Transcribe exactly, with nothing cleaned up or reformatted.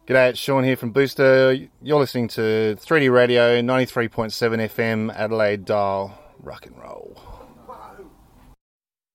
G'day, it's Sean here from Booster. You're listening to three D Radio, ninety-three point seven F M, Adelaide Dial, rock and roll.